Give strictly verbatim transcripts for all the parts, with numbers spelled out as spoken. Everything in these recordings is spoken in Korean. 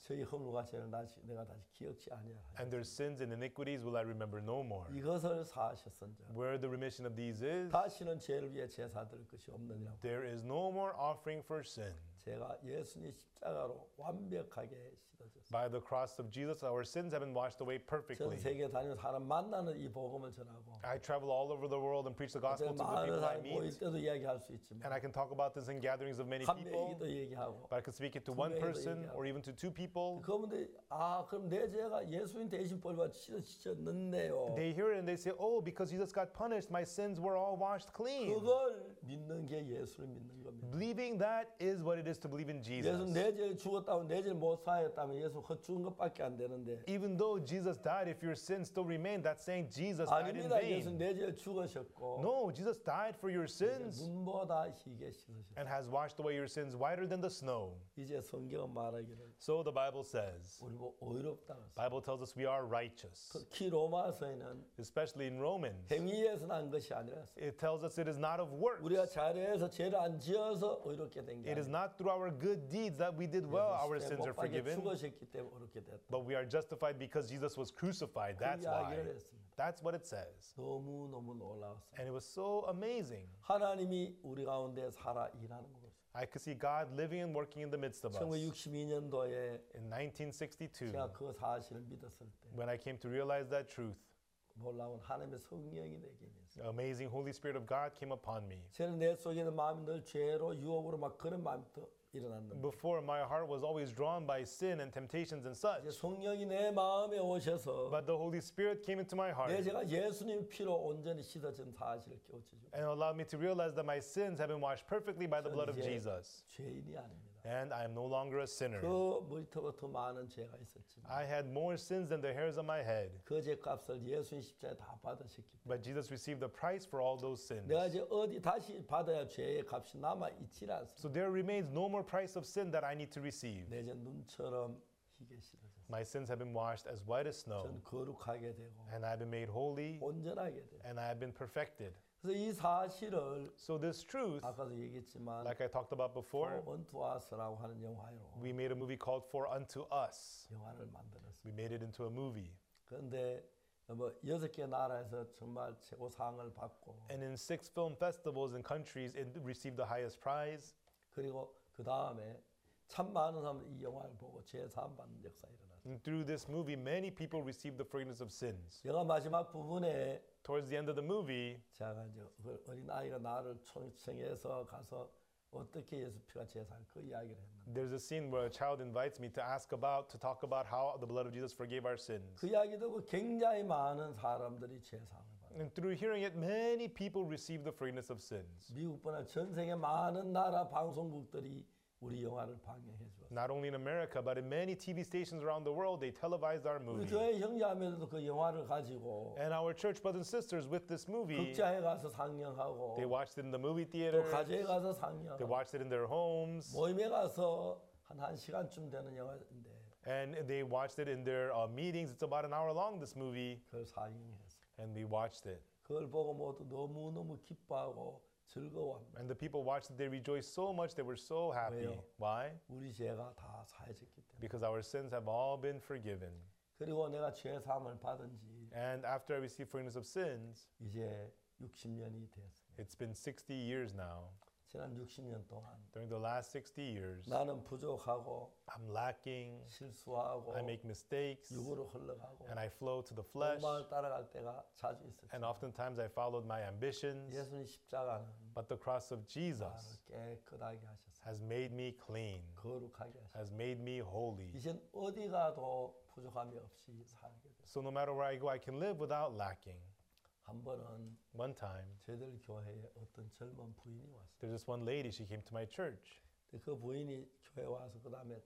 저희 허물과 죄를 다시 내가 다시 기억지 아니하라. And their sins and iniquities will I remember no more. 이것을 사하셨은즉 Where the remission of these is, 다시는 죄를 위해 제사 드릴 것이 없느니라. there is no more offering for sin. 제가 예수님 십자가로 완벽하게 씻어졌습니다. By the cross of Jesus, our sins have been washed away 전 perfectly. 세계 다니는 사람 만나는 이 복음을 전하고 I travel all over the world and preach the gospel to the 많은 people I 사람 모일 meet. 때도 이야기할 수 있지만 And I can talk about this in gatherings of many 한 people, 명이도 얘기하고 but I can speak it to 두 one 명이도 person 얘기하고. or even to two people. 그런데 아 그럼 내 죄가 예수님 대신 벌받아 씻어졌는데요. They hear it and they say, oh, because Jesus got punished, my sins were all washed clean. 그걸 믿는 게 예수를 믿는 겁니다. Believing that is what it is to believe in 예수 Jesus. 내 죄를 죽었다면 내 죄를 못 사했다면 예수 헛죽은 것밖에 안 되는데 Even though Jesus died, if your sins still remain, that's saying Jesus died in 아닙니다. 예수 vain. 내 죄를 죽으셨고 No, Jesus died for your sins 눈보다 희게 씻으셨어요. and has washed away your sins whiter than the snow. 이제 성경은 말하기를 So the Bible says, 우리 뭐 의롭다고. Bible tells us we are righteous. 특히 로마서에는 Especially in Romans, 행위에서 난 것이 아니라 it tells us it is not of works. 우리가 잘해서 죄를 안 지어서 의롭게 된 게 It is 아니라 not through our good deeds that we did well, our sins are 못박에 forgiven, 죽으셨기 때문에 의롭게 됐다. but we are justified because Jesus was crucified. That's 이야기를 why. 했습니다. That's what it says. 너무 너무 놀라웠어요. And it was so amazing. 하나님이 우리 가운데 살아 일하는 거 보세요. I could see God living and working in the midst of us. 천구백육십이 년도에 In nineteen sixty-two, 제가 그 사실을 믿었을 때 when I came to realize that truth, 놀라운 하나님의 성령이 내게 임했어요. the amazing Holy Spirit of God came upon me. 저는 내 속에 있는 마음이 늘 죄로 유혹으로 막 그런 마음부터 일어났는데 Before, my heart was always drawn by sin and temptations and 이제 such. 성령이 내 마음에 오셔서 But the Holy Spirit came into my 내 heart 제가 예수님 피로 온전히 씻어진 사실을 깨우쳐주고 and allowed me to realize that my sins have been washed perfectly by the blood of 이제 Jesus. 죄인이 아닙니다. And I am no longer a sinner. 그 머리털보다 더 많은 죄가 있었지만 I had more sins than the hairs on my head. 그 죄값을 예수님 십자가에 다 받으셨기 때문에 But Jesus received the price for all those sins. 내가 이제 어디 다시 받아야 죄의 값이 남아 있지 않습니다. So there remains no more price of sin that I need to receive. 내 이제 눈처럼 희게 씻어졌어요. My sins have been washed as white as snow, 전 거룩하게 되고 and I have been made holy, 온전하게 돼요. and I have been perfected. 그래서 이 사실을 So this truth, 아까도 얘기했지만 like I talked about before, 원투 아스라고 하는 영화로 we made a movie called For Unto Us. 영화를 만들었어요. We made it into a movie. 그런데 뭐 여섯 개 나라에서 정말 최고상을 받고 And in six film festivals and countries, it received the highest prize. 그리고 그 다음에 참 많은 사람들이 이 영화를 보고 제사함 받는 역사가 일어났어요. And through this movie, many people received the forgiveness of sins. 영화 마지막 부분에 Towards the end of the movie, 제가 이제 그 어린 아이가 나를 초청해서 가서 어떻게 예수 피가 제사를 그 이야기를 했는데 there's a scene where a child invites me to ask about, to talk about how the blood of Jesus forgave our sins. 그 이야기 듣고 굉장히 많은 사람들이 제사를 받아요. And through hearing it, many people received the forgiveness of sins. 미국뿐 아니라 전 세계 많은 나라 방송국들이 우리 영화를 방영해 주었어요. Not only in America, but in many T V stations around the world, they televised our 우리 movie. 교회 형제자매들도 그 영화를 가지고 And our church brothers and sisters with this movie, 극장에 가서 상영하고 they watched it in the movie 또 theater, 가정에 가서 they 상영하고 watched it in their homes, 모임에 가서 한 한 시간쯤 되는 영화인데 and they watched it in their uh, meetings. It's about an hour long, this movie, 그걸 상영했어요. and we watched it. 그걸 보고 모두 너무너무 기뻐하고 즐거워합니다. And the people watched it, they rejoiced so much, they were so happy. 왜요? Why? 우리 죄가 다 사해졌기 때문에. Because our sins have all been forgiven. 그리고 내가 죄 사함을 받은 지 And after I received forgiveness of sins, 이제 육십 년이 됐습니다. it's been sixty years now. 지난 육십 년 동안 During the last sixty years, 나는 부족하고 I'm lacking, 실수하고 I make mistakes, 육으로 흘러가고 and I flow to the flesh. 욕망을 따라갈 때가 자주 있었죠. And oftentimes I followed my ambitions, 예수님 십자가는 but the cross of 나를 Jesus 깨끗하게 하셨어요. has made me clean, 거룩하게 하셨어요. has made me holy. 이젠 어디 가도 부족함이 없이 살게 됐어요. So no matter where I go, I can live without lacking. 한 번은 One time, 저희들 교회에 어떤 젊은 부인이 왔어요. there's this one lady, she came to my church. 근데 그 부인이 교회 와서 그 다음에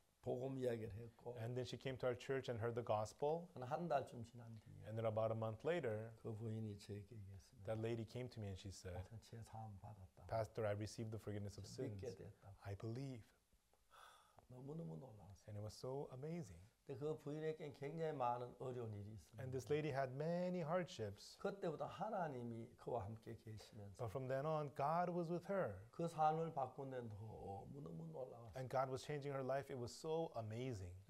복음 이야기를 했고 And then she came to our church and heard the gospel. 한 한 달쯤 지난 뒤에 And then about a month later, 그 부인이 저에게 얘기했습니다. that lady came to me and she said, 제 사함 받았다. Pastor, I received the forgiveness of 믿게 sins. 됐다. I believe. 너무너무 놀라웠어요. And it was so amazing. 근데 그 부인에게 굉장히 많은 어려운 일이 있습니다. And this lady had many hardships. 그때부터 하나님이 그와 함께 계시면서 But from then on, God was with her. 그 삶을 바꾼 데는 너무너무 놀라웠어요. And God was changing her life. It was so amazing.